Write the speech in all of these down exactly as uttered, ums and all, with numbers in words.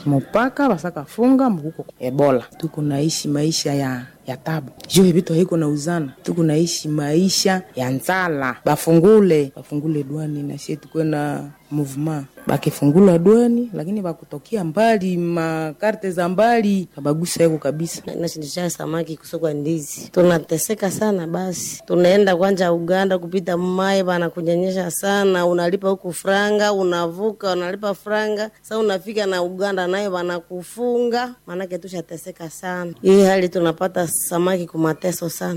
mpaka basaka funga mbuko Ebola. Tuko naishi maisha ya ya tabu. Juu vitu haiko na uzana. Tuko naishi maisha ya nzala. Bafungule, bafungule duani na sisi tuko na movement. Bakifungula duani lakini bakutokea mbali, makarte za mbali, kabagusa yako kabisa. Na shindisha samaki kusokwa ndizi. Tunateseka sana basi. Tunaenda kwanja Uganda kupita mai bana kunyanyesha sana, unalipa huku franga, unavuka unalipa franga. Sasa unafika na Uganda nayo bana kufunga, maana yake tushateseka sana. Hii hali tunapata samaki kumateso sana.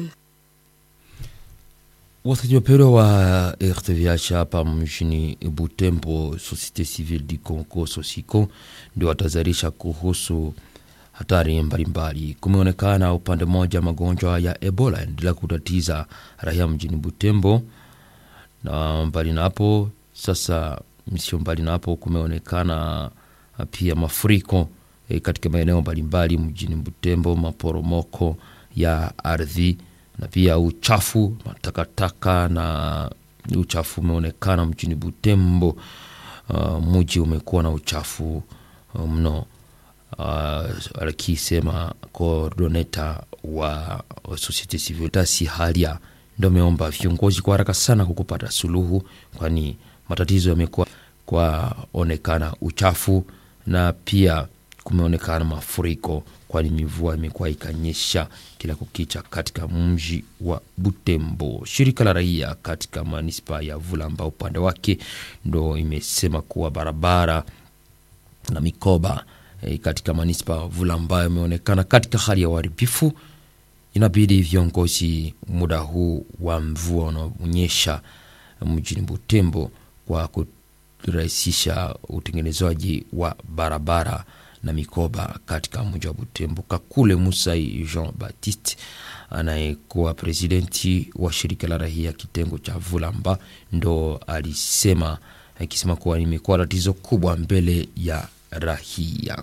Wasikilizaji wa R T V H hapa mjini Butembo, Societe Civile du Congo Sosiko ndio watazarisha kuhusu hatari mbalimbali. Kumeonekana upande moja magonjwa ya Ebola endelea kutatiza raia mjini Butembo, na mbali na hapo sasa misio mbali na hapo kumeonekana pia mafuriko e, katika maeneo mbalimbali mjini Butembo, maporomoko ya ardhi na pia uchafu, matakataka na uchafu umeonekana mjini Butembo. Uh, mji umekuwa na uchafu uh, mno. Uh, alikisema coordinator wa Societe Civile Tasi Halia ndio ameomba viongozi kwa haraka sana kukupata suluhu, kwani matatizo yamekuwa kwa onekana uchafu na pia kumeonekana mafuriko, kwani mivua imekuwa ikanyesha kila kukicha katika mji wa Butembo. Shirika la raia katika manispa ya Vulamba upande wake ndo imesema kuwa barabara na mikoba e, katika manispa Vulamba imeonekana katika hali ya uharibifu. Inabidi viongozi muda huu wa mvua unaonyesha mjini Butembo kwa kurahisisha utengenezaji wa barabara na mikoba katika mji wa Butembo. Kakule Musai Jean Baptiste anayekuwa presidenti wa shirika la raia kitengo cha Vulamba ndo alisema, akisema kuwa imekuwa tatizo kubwa mbele ya raia.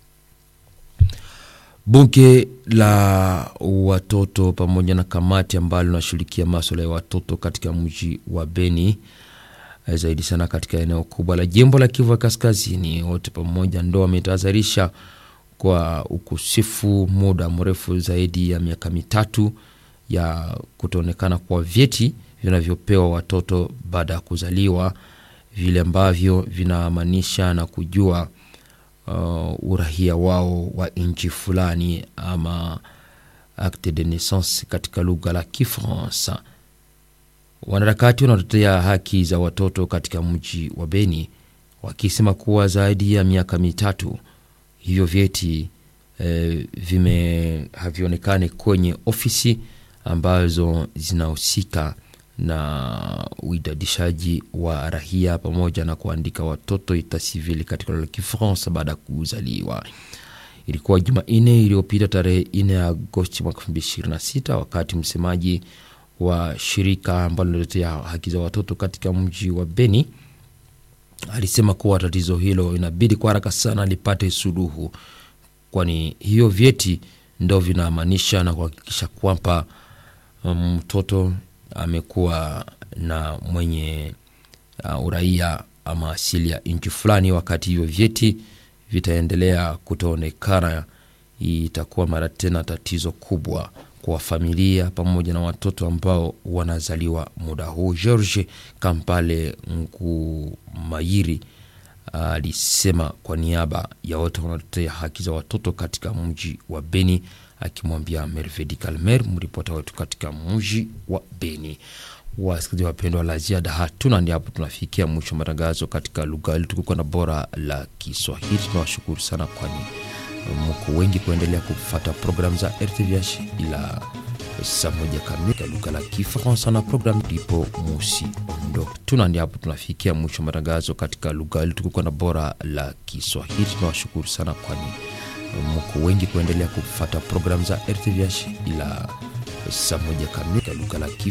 Bunge la watoto pamoja na kamati ambalo linashughulikia masuala ya watoto katika mji wa Beni, zaidi sana katika eneo kubwa la jimbo la Kivu Kaskazini, wote pamoja ndo wametahadharisha kwa ukosefu muda mrefu zaidi ya miaka mitatu ya kutoonekana kwa vyeti vinavyopewa watoto baada ya kuzaliwa, vile ambavyo vinamaanisha na kujua uh, uraia wao wa nchi fulani ama acte de naissance katika lugha la Kifaransa. Wanaharakati wanatetea haki za watoto katika mji wa Beni wakisema kuwa zaidi ya miaka mitatu hivyo vyeti e, vime havionekane kwenye ofisi ambazo zinahusika na uidadishaji wa raia pamoja na kuandika watoto ita civili katika lugha ya Kifaransa baada ya kuzaliwa. Ilikuwa Jumanne iliyopita tarehe nne Agosti mwaka elfu mbili ishirini na sita, wakati msemaji wa shirika ambalo linatetea haki za watoto katika mji wa Beni alisema kuwa tatizo hilo inabidi kwa haraka sana lipate suluhu, kwani hiyo vyeti ndio vinamaanisha na kuhakikisha kwamba mtoto um, amekuwa na mwenye uh, uraia ama asili ya nchi fulani. Wakati hiyo vyeti vitaendelea kutoonekana, itakuwa mara tena tatizo kubwa kwa familia pamoja na watoto ambao wanazaliwa muda huu. George Kampale Ngumayiri alisema uh, kwa niaba ya wote wanaotetea haki za watoto katika mji wa Beni, akimwambia Mervedi Kalmer, mripota wetu katika mji wa Beni. Wasikilizaji wapendwa, la ziada hatuna, ndio hapo tunafikia mwisho matangazo katika lugha ile tukuko na bora la Kiswahili. Tunawashukuru sana kwani mko wengi kuendelea kufuata program za R T V H, ila saa moja kamili lugha la Kifaransa na program ndipo musi ondo. Tuna ndio hapo tunafikia mwisho matangazo katika lugha ile tukuko na bora la Kiswahili. Tunawashukuru sana kwani mko wengi kuendelea kufuata program za R T V H, ila saa moja kamili lugha la